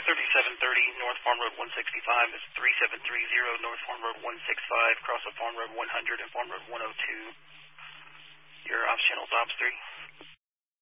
3730 North Farm Road 165. It's 3730 North Farm Road 165, cross of Farm Road 100 and Farm Road 102.